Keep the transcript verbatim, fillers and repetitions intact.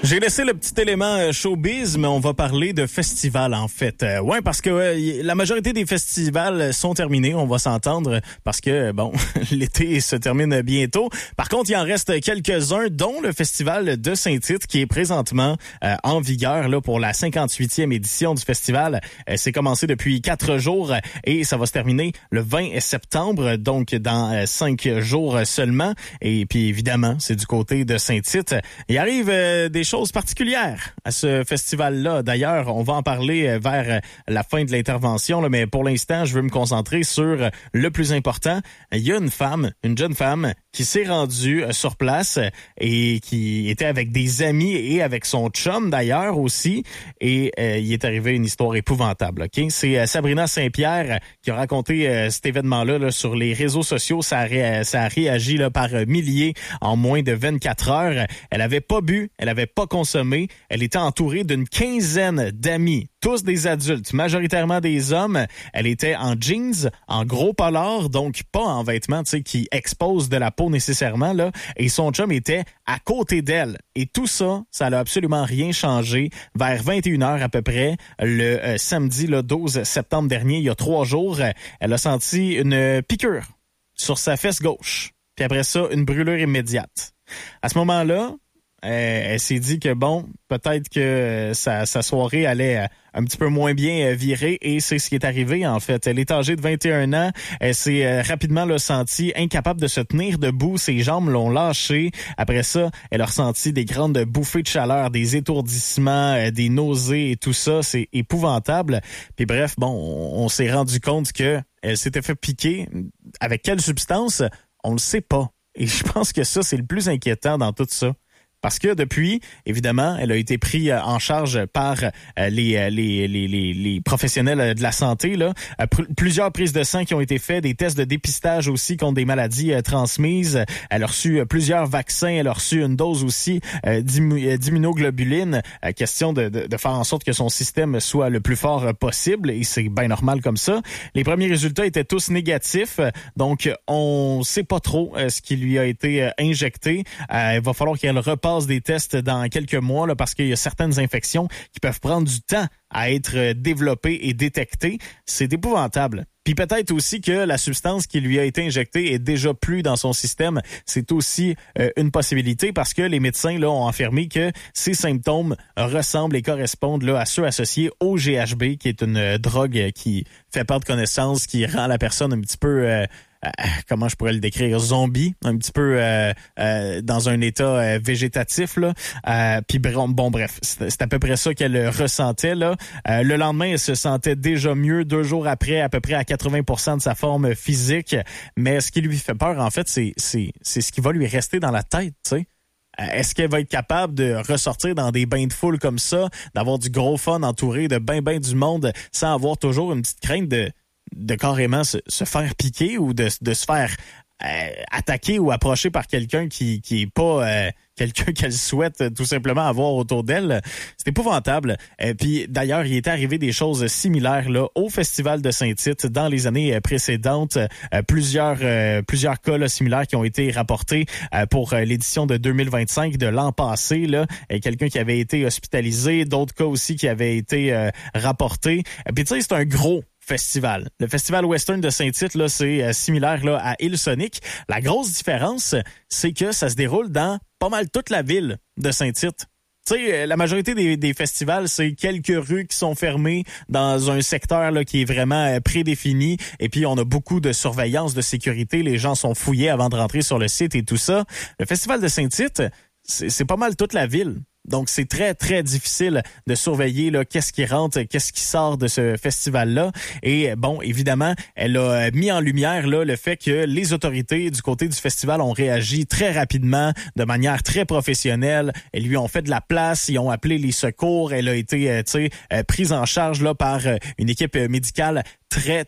J'ai laissé le petit élément showbiz, mais on va parler de festivals, en fait. Euh, ouais, parce que euh, la majorité des festivals sont terminés, on va s'entendre, parce que, bon, l'été se termine bientôt. Par contre, il en reste quelques-uns, dont le festival de Saint-Tite, qui est présentement euh, en vigueur là pour la cinquante-huitième édition du festival. Euh, c'est commencé depuis quatre jours et ça va se terminer le vingt septembre, donc dans euh, cinq jours seulement. Et puis, évidemment, c'est du côté de Saint-Tite. Il arrive euh, des choses particulières à ce festival-là. D'ailleurs, on va en parler vers la fin de l'intervention, là, mais pour l'instant, je veux me concentrer sur le plus important. Il y a une femme, une jeune femme, qui s'est rendue sur place et qui était avec des amis et avec son chum d'ailleurs aussi. Et euh, il est arrivé une histoire épouvantable. Okay? C'est euh, Sabrina Saint-Pierre qui a raconté euh, cet événement-là là, sur les réseaux sociaux. Ça a, ré- ça a réagi là, par milliers en moins de vingt-quatre heures. Elle avait pas bu, elle avait pas consommé. Elle était entourée d'une quinzaine d'amis, tous des adultes, majoritairement des hommes. Elle était en jeans, en gros polar, donc pas en vêtements, tu sais, qui exposent de la peau nécessairement, là. Et son chum était à côté d'elle. Et tout ça, ça n'a absolument rien changé. Vers vingt et une heures à peu près, le euh, samedi, le douze septembre dernier, il y a trois jours, elle a senti une piqûre sur sa fesse gauche. Puis après ça, une brûlure immédiate. À ce moment-là, Euh, elle s'est dit que bon, peut-être que sa, sa soirée allait euh, un petit peu moins bien euh, virer et c'est ce qui est arrivé en fait. Elle est âgée de vingt et un ans, elle s'est euh, rapidement là, sentie incapable de se tenir debout, ses jambes l'ont lâchée. Après ça, elle a ressenti des grandes bouffées de chaleur, des étourdissements, euh, des nausées et tout ça, c'est épouvantable. Puis bref, bon, on, on s'est rendu compte que elle s'était fait piquer. Avec quelle substance? On le sait pas. Et je pense que ça, c'est le plus inquiétant dans tout ça. Parce que depuis, évidemment, elle a été prise en charge par les, les, les, les, les professionnels de la santé. Là. Plusieurs prises de sang qui ont été faites, des tests de dépistage aussi contre des maladies transmises. Elle a reçu plusieurs vaccins, elle a reçu une dose aussi d'immunoglobuline. Question de, de, de faire en sorte que son système soit le plus fort possible et c'est bien normal comme ça. Les premiers résultats étaient tous négatifs, donc on sait pas trop ce qui lui a été injecté. Il va falloir qu'elle repasse des tests dans quelques mois là, parce qu'il y a certaines infections qui peuvent prendre du temps à être développées et détectées. C'est épouvantable. Puis peut-être aussi que la substance qui lui a été injectée est déjà plus dans son système. C'est aussi euh, une possibilité parce que les médecins là ont affirmé que ces symptômes ressemblent et correspondent là à ceux associés au G H B, qui est une drogue qui fait perdre connaissance, qui rend la personne un petit peu... Euh, Euh, comment je pourrais le décrire, zombie, un petit peu euh, euh, dans un état euh, végétatif là. Euh, puis bon, bon bref, c'est, c'est à peu près ça qu'elle ressentait là. Euh, le lendemain, elle se sentait déjà mieux. Deux jours après, à peu près à quatre-vingts pour cent de sa forme physique. Mais ce qui lui fait peur, en fait, c'est c'est c'est ce qui va lui rester dans la tête, tu sais. Est-ce qu'elle va être capable de ressortir dans des bains de foule comme ça, d'avoir du gros fun entouré de ben ben du monde, sans avoir toujours une petite crainte de de carrément se, se faire piquer ou de, de se faire euh, attaquer ou approcher par quelqu'un qui qui est pas euh, quelqu'un qu'elle souhaite tout simplement avoir autour d'elle. C'est épouvantable. Et puis d'ailleurs, il est arrivé des choses similaires là au Festival de Saint-Tite dans les années précédentes. Euh, plusieurs euh, plusieurs cas là, similaires qui ont été rapportés euh, pour euh, l'édition de deux mille vingt-cinq de l'an passé. Là, et quelqu'un qui avait été hospitalisé, d'autres cas aussi qui avaient été euh, rapportés. Et puis tu sais, c'est un gros festival. Le Festival Western de Saint-Tite, là, c'est euh, similaire là, à Hillsonic. La grosse différence, c'est que ça se déroule dans pas mal toute la ville de Saint-Tite. Tu sais, la majorité des, des festivals, c'est quelques rues qui sont fermées dans un secteur là, qui est vraiment euh, prédéfini. Et puis, on a beaucoup de surveillance, de sécurité. Les gens sont fouillés avant de rentrer sur le site et tout ça. Le Festival de Saint-Tite, c'est, c'est pas mal toute la ville. Donc, c'est très, très difficile de surveiller là, qu'est-ce qui rentre, qu'est-ce qui sort de ce festival-là. Et bon, évidemment, elle a mis en lumière là, le fait que les autorités du côté du festival ont réagi très rapidement, de manière très professionnelle. Elles lui ont fait de la place, ils ont appelé les secours. Elle a été, euh, tu sais, euh, prise en charge là par une équipe médicale très,